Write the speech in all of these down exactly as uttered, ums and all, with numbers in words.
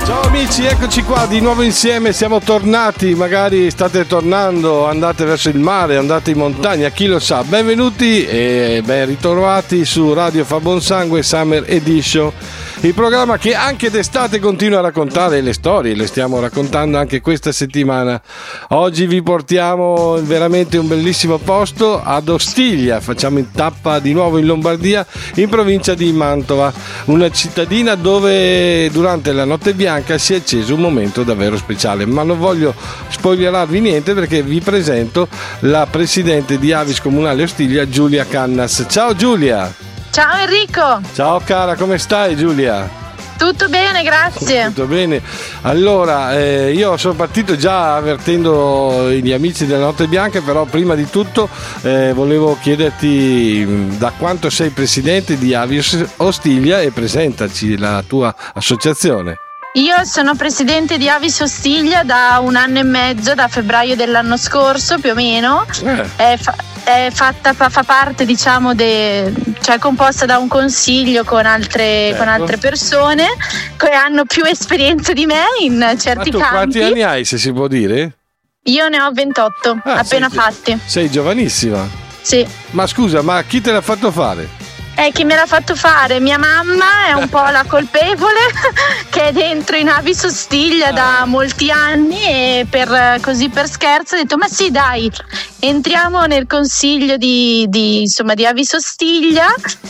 Ciao amici, eccoci qua di nuovo insieme, siamo tornati, magari state tornando, andate verso il mare, andate in montagna, chi lo sa. Benvenuti e ben ritrovati su Radio Fa Buon Sangue Summer Edition, il programma che anche d'estate continua a raccontare le storie, le stiamo raccontando anche questa settimana. Oggi vi portiamo veramente un bellissimo posto ad Ostiglia, facciamo in tappa di nuovo in Lombardia, in provincia di Mantova, una cittadina dove durante la notte bianca si è acceso un momento davvero speciale, ma non voglio spoilerarvi niente perché vi presento la presidente di Avis Comunale Ostiglia, Giulia Cannas. Ciao Giulia! Ciao Enrico! Ciao cara, come stai Giulia? Tutto bene, grazie. Tutto bene. Allora, eh, io sono partito già avvertendo gli amici della Notte Bianca, però prima di tutto eh, volevo chiederti da quanto sei presidente di Avis Ostiglia e presentaci la tua associazione. Io sono presidente di Avis Ostiglia da un anno e mezzo, da febbraio dell'anno scorso più o meno. Eh. È, fa- è fatta fa, fa parte, diciamo, de, cioè composta da un consiglio con altre, certo. con altre persone che hanno più esperienza di me in certi Ma tu campi. Quanti anni hai, se si può dire? Io ne ho ventotto, ah, appena sei, fatti. Sei giovanissima. Sì. Ma scusa, ma chi te l'ha fatto fare? Eh, chi me l'ha fatto fare? Mia mamma è un po' la colpevole che è dentro in Avis Ostiglia da molti anni e per, così per scherzo ha detto ma sì dai, entriamo nel consiglio di, di, insomma, di Avis Ostiglia,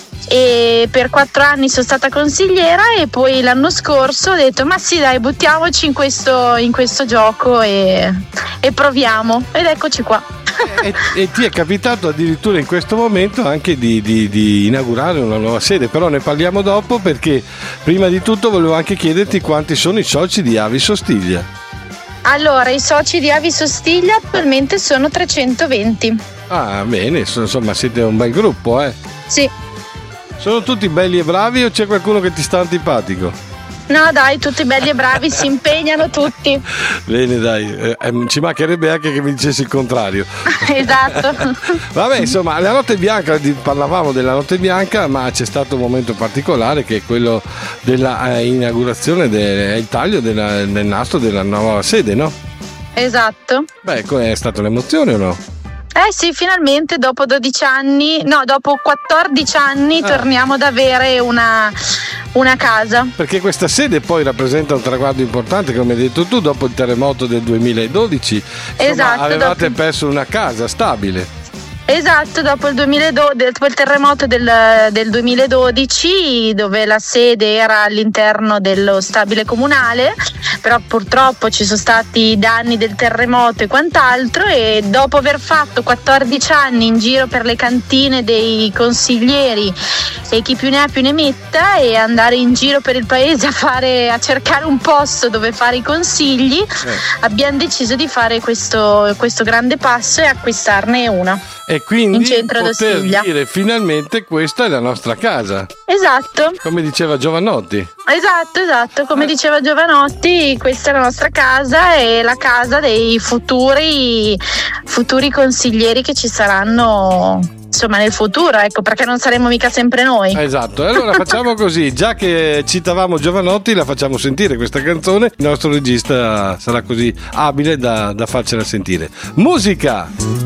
e per quattro anni sono stata consigliera e poi l'anno scorso ho detto ma sì dai, buttiamoci in questo, in questo gioco e, e proviamo, ed eccoci qua. E, e ti è capitato addirittura in questo momento anche di, di, di inaugurare una nuova sede, però ne parliamo dopo, perché prima di tutto volevo anche chiederti quanti sono i soci di Avis Ostiglia. Allora, i soci di Avis Ostiglia attualmente sono trecentoventi. Ah, bene, insomma siete un bel gruppo, eh? Sì. Sono tutti belli e bravi o c'è qualcuno che ti sta antipatico? No dai, tutti belli e bravi, si impegnano tutti. Bene dai, eh, ci mancherebbe anche che mi dicessi il contrario. Esatto. Vabbè, insomma, la Notte Bianca, parlavamo della Notte Bianca, ma c'è stato un momento particolare che è quello dell'inaugurazione, del il taglio della, del nastro della nuova sede, no? Esatto. Beh, è stata un'emozione o no? Eh sì, finalmente dopo dodici anni, no, dopo quattordici anni ah. torniamo ad avere una, una casa. Perché questa sede poi rappresenta un traguardo importante, come hai detto tu, dopo il terremoto del duemiladodici. Insomma, esatto, avevate dopo... perso una casa stabile. Esatto, dopo il, duemiladodici, dopo il terremoto del, del duemiladodici, dove la sede era all'interno dello stabile comunale, però purtroppo ci sono stati danni del terremoto e quant'altro, e dopo aver fatto quattordici anni in giro per le cantine dei consiglieri e chi più ne ha più ne metta, e andare in giro per il paese a fare a cercare un posto dove fare i consigli, eh. abbiamo deciso di fare questo, questo grande passo e acquistarne una. E quindi in centro poter d'Ostiglia. dire finalmente questa è la nostra casa. Esatto. Come diceva Giovanotti. Esatto, esatto. Come eh. diceva Giovanotti, questa è la nostra casa e la casa dei futuri futuri consiglieri che ci saranno, insomma, nel futuro, ecco, perché non saremo mica sempre noi. Esatto, e allora facciamo così, già che citavamo Giovanotti, la facciamo sentire questa canzone, il nostro regista sarà così abile da, da farcela sentire. Musica!